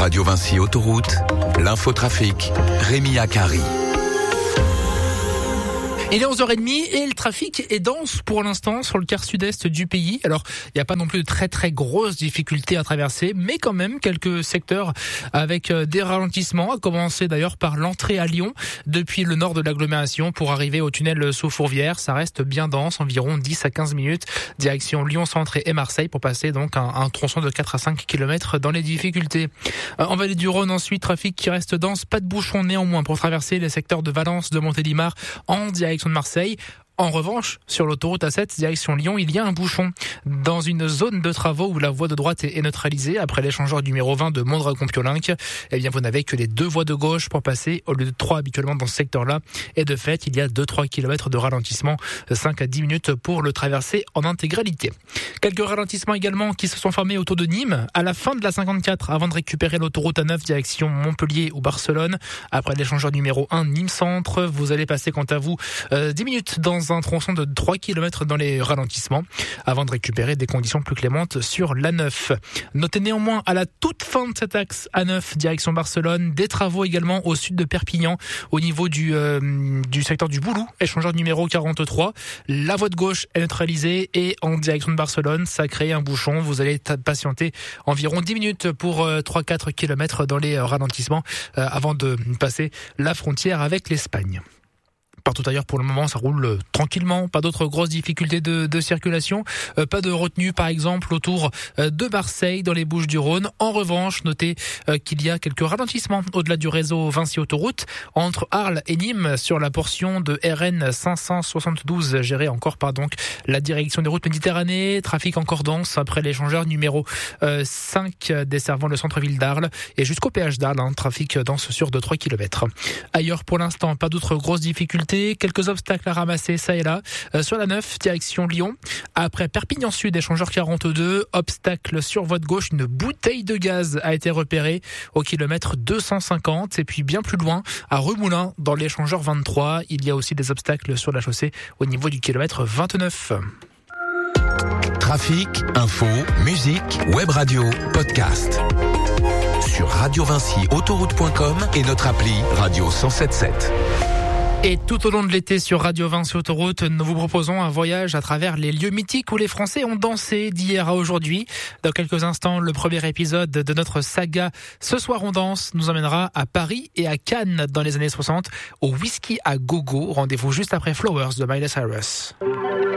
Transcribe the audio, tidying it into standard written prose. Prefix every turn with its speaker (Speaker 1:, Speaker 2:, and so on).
Speaker 1: Radio Vinci Autoroute, l'infotrafic, Rémi Akari.
Speaker 2: Il est 11h30 et le trafic est dense pour l'instant sur le quart sud-est du pays. Alors, il n'y a pas non plus de très grosses difficultés à traverser, mais quand même quelques secteurs avec des ralentissements, à commencer d'ailleurs par l'entrée à Lyon depuis le nord de l'agglomération pour arriver au tunnel sous Fourvière. Ça reste bien dense, environ 10 à 15 minutes, direction Lyon-Centre et Marseille pour passer donc un tronçon de 4 à 5 km dans les difficultés. En vallée du Rhône ensuite, trafic qui reste dense, pas de bouchon néanmoins pour traverser les secteurs de Valence, de Montélimar en direction de Marseille. En revanche, sur l'autoroute A7 direction Lyon, il y a un bouchon dans une zone de travaux où la voie de droite est neutralisée après l'échangeur numéro 20 de Mondres-Compiolinque. Eh bien, vous n'avez que les deux voies de gauche pour passer au lieu de 3 habituellement dans ce secteur-là. Et de fait, il y a 2-3 km de ralentissement, 5 à 10 minutes pour le traverser en intégralité. Quelques ralentissements également qui se sont formés autour de Nîmes à la fin de la 54 avant de récupérer l'autoroute A9 direction Montpellier ou Barcelone. Après l'échangeur numéro 1 Nîmes-Centre, vous allez passer quant à vous 10 minutes dans un tronçon de 3 km dans les ralentissements avant de récupérer des conditions plus clémentes sur l'A9. Notez néanmoins à la toute fin de cet axe A9 direction Barcelone, des travaux également au sud de Perpignan au niveau du secteur du Boulou, échangeur numéro 43. La voie de gauche est neutralisée et en direction de Barcelone, ça crée un bouchon. Vous allez patienter environ 10 minutes pour 3-4 km dans les ralentissements avant de passer la frontière avec l'Espagne. Partout ailleurs, pour le moment, ça roule tranquillement. Pas d'autres grosses difficultés de circulation. Pas de retenue, par exemple, autour de Marseille, dans les Bouches-du-Rhône. En revanche, notez qu'il y a quelques ralentissements au-delà du réseau Vinci Autoroute entre Arles et Nîmes sur la portion de RN 572 gérée encore par donc la direction des routes Méditerranée. Trafic encore dense après l'échangeur numéro 5 desservant le centre-ville d'Arles et jusqu'au péage d'Arles. Trafic dense sur 2-3 km. Ailleurs, pour l'instant, pas d'autres grosses difficultés. Quelques obstacles à ramasser ça et là sur la 9 direction Lyon. Après Perpignan Sud, échangeur 42, obstacle sur voie de gauche, une bouteille de gaz a été repérée au kilomètre 250 et puis bien plus loin à Remoulins dans l'échangeur 23, il y a aussi des obstacles sur la chaussée au niveau du kilomètre 29.
Speaker 1: Trafic, info, musique, web radio, podcast. Sur radiovinciautoroute.com et notre appli Radio 107.7.
Speaker 2: Et tout au long de l'été sur Radio Vinci Autoroute, nous vous proposons un voyage à travers les lieux mythiques où les Français ont dansé d'hier à aujourd'hui. Dans quelques instants, le premier épisode de notre saga Ce soir on danse nous emmènera à Paris et à Cannes dans les années 60 au Whisky à Gogo. Rendez-vous juste après Flowers de Miley Cyrus.